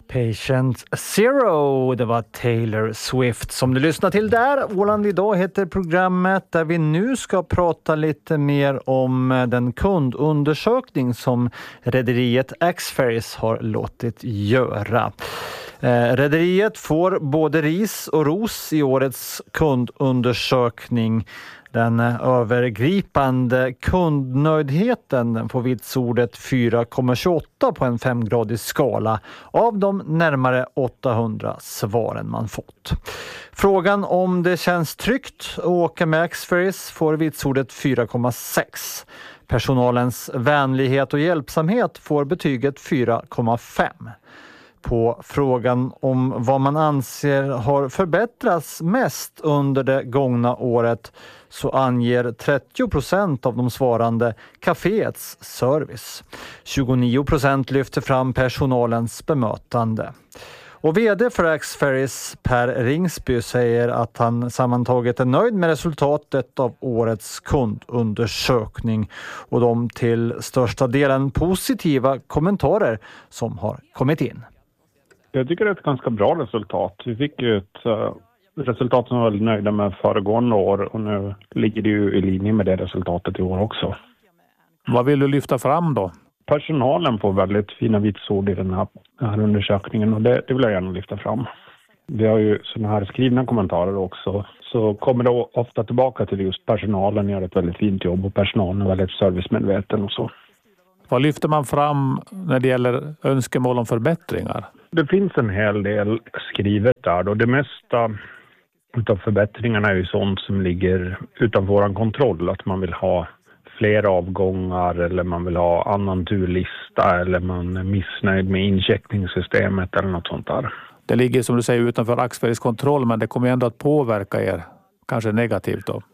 Patient Zero, det var Taylor Swift som du lyssnar till där. Åland idag heter programmet där vi nu ska prata lite mer om den kundundersökning som rederiet Axferries har låtit göra. Rederiet får både ris och ros i årets kundundersökning. Den övergripande kundnöjdheten får vitsordet 4,28 på en 5-gradig skala av de närmare 800 svaren man fått. Frågan om det känns tryggt att åka med Axferries får vitsordet 4,6. Personalens vänlighet och hjälpsamhet får betyget 4,5. På frågan om vad man anser har förbättrats mest under det gångna året så anger 30% av de svarande kaféets service. 29% lyfter fram personalens bemötande. Och vd för Axferries Per Ringsby säger att han sammantaget är nöjd med resultatet av årets kundundersökning och de till största delen positiva kommentarer som har kommit in. Jag tycker det är ett ganska bra resultat. Vi fick ju ett resultat som var väldigt nöjda med föregående år och nu ligger det ju i linje med det resultatet i år också. Vad vill du lyfta fram då? Personalen får väldigt fina vitsord i den här undersökningen och det vill jag gärna lyfta fram. Vi har ju sådana här skrivna kommentarer också. Så kommer det ofta tillbaka till just personalen gör ett väldigt fint jobb och personalen är väldigt servicemedveten och så. Vad lyfter man fram när det gäller önskemål om förbättringar? Det finns en hel del skrivet där och det mesta utav förbättringarna är ju sånt som ligger utanför vår kontroll. Att man vill ha fler avgångar eller man vill ha annan turlista eller man är missnöjd med incheckningssystemet eller något sånt där. Det ligger som du säger utanför Axferries kontroll men det kommer ändå att påverka er, kanske negativt då?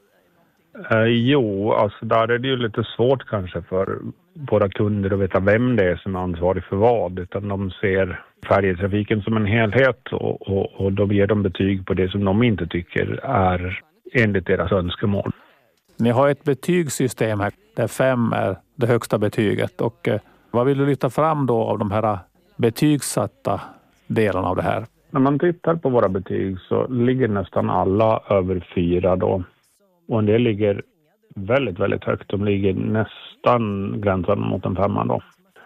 Jo, alltså där är det ju lite svårt kanske för våra kunder att veta vem det är som är ansvarig för vad. Utan de ser färjetrafiken som en helhet och då ger de betyg på det som de inte tycker är enligt deras önskemål. Ni har ett betygssystem här där 5 är det högsta betyget. Och vad vill du lyfta fram då av de här betygssatta delarna av det här? När man tittar på våra betyg så ligger nästan alla över 4 då. Och en del ligger väldigt, väldigt högt. De ligger nästan gränsen mot en 5 då.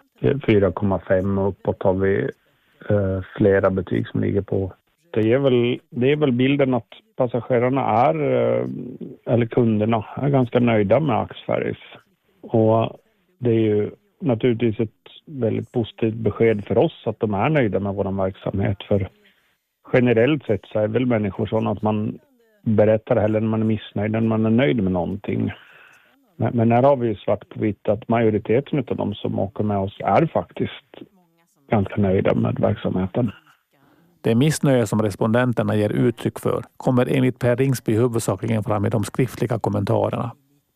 4,5 och uppåt har vi flera betyg som ligger på. Det är väl bilden att passagerarna eller kunderna är ganska nöjda med Axferries. Och det är ju naturligtvis ett väldigt positivt besked för oss att de är nöjda med vår verksamhet. För generellt sett så är väl människor sådana att man berättar hellre när man är missnöjd än man är nöjd med någonting. Men här har vi ju svart på vitt att majoriteten av de som åker med oss är faktiskt ganska nöjda med verksamheten. Det missnöje som respondenterna ger uttryck för kommer enligt Per Ringsby huvudsakligen fram i de skriftliga kommentarerna.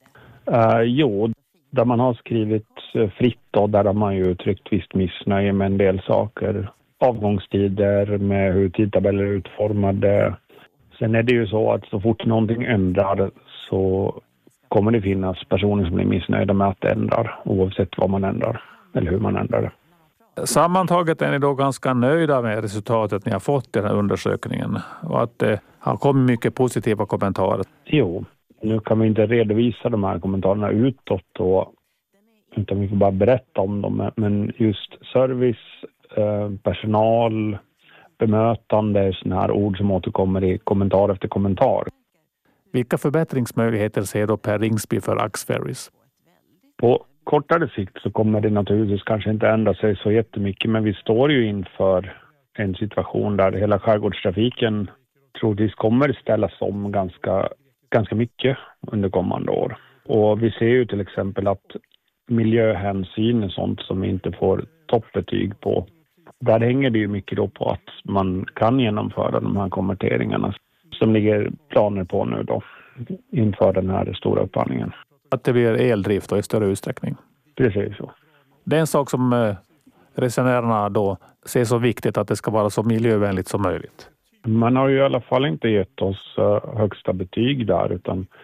Jo, där man har skrivit fritt då, där har man ju uttryckt visst missnöje med en del saker. Avgångstider, med hur tidtabeller är utformade. Sen är det ju så att så fort någonting ändrar så kommer det finnas personer som blir missnöjda med att det ändrar oavsett vad man ändrar eller hur man ändrar det. Sammantaget är ni då ganska nöjda med resultatet ni har fått i den här undersökningen och att det har kommit mycket positiva kommentarer? Jo, nu kan vi inte redovisa de här kommentarerna utåt då, utan vi får bara berätta om dem. Men just service, personal, bemötande är sådana här ord som återkommer i kommentar efter kommentar. Vilka förbättringsmöjligheter ser då Per Ringsby för Axferries? På kortare sikt så kommer det naturligtvis kanske inte ändra sig så jättemycket, men vi står ju inför en situation där hela skärgårdstrafiken troligtvis kommer ställas om ganska mycket under kommande år. Och vi ser ju till exempel att miljöhänsyn är sånt som vi inte får toppbetyg på. Där hänger det ju mycket då på att man kan genomföra de här konverteringarna som ligger planer på nu då inför den här stora upphandlingen. Att det blir eldrift då i större utsträckning? Precis så. Det är en sak som resenärerna då ser så viktigt att det ska vara så miljövänligt som möjligt. Man har ju i alla fall inte gett oss högsta betyg där, utan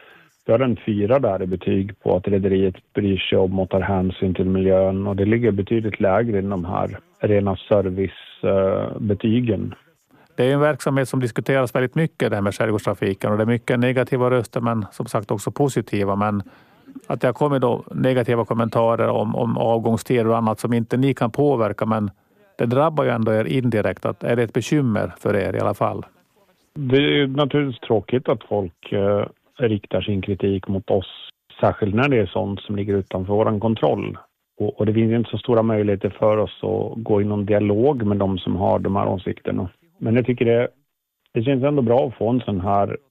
Vi har en 4 där i betyg på att rederiet bryr sig om och tar hänsyn till miljön, och det ligger betydligt lägre än de här rena servicebetygen. Det är en verksamhet som diskuteras väldigt mycket, det här med skärgårdstrafiken, och det är mycket negativa röster men som sagt också positiva. Men att det har kommit då negativa kommentarer om avgångstider och annat som inte ni kan påverka, men det drabbar ju ändå er indirekt. Att är det ett bekymmer för er i alla fall? Det är naturligtvis tråkigt att folk riktar sin kritik mot oss, särskilt när det är sånt som ligger utanför vår kontroll. Och det finns inte så stora möjligheter för oss att gå i någon dialog med de som har de här åsikterna. Men jag tycker det känns ändå bra att få en sån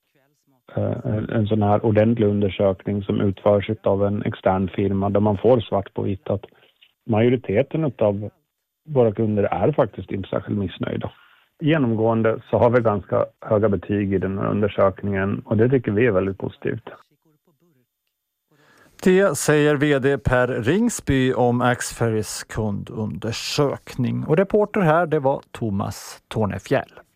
här ordentlig undersökning som utförs av en extern firma, där man får svart på vitt att majoriteten av våra kunder är faktiskt inte särskilt missnöjda. Genomgående så har vi ganska höga betyg i den här undersökningen, och det tycker vi är väldigt positivt. Det säger vd Per Ringsby om Axferrys kundundersökning. Och reporter här, det var Thomas Tornefjäll.